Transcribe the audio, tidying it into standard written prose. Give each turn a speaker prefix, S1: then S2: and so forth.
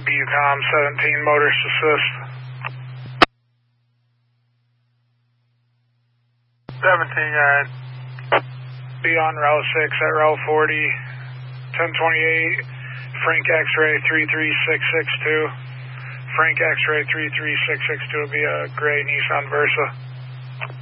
S1: Bucom 17, motorist assist.
S2: 17, guys.
S1: Be on route 6 at route 40, 1028, Frank X-ray 33662. Frank X-ray 33662 will be a gray Nissan Versa.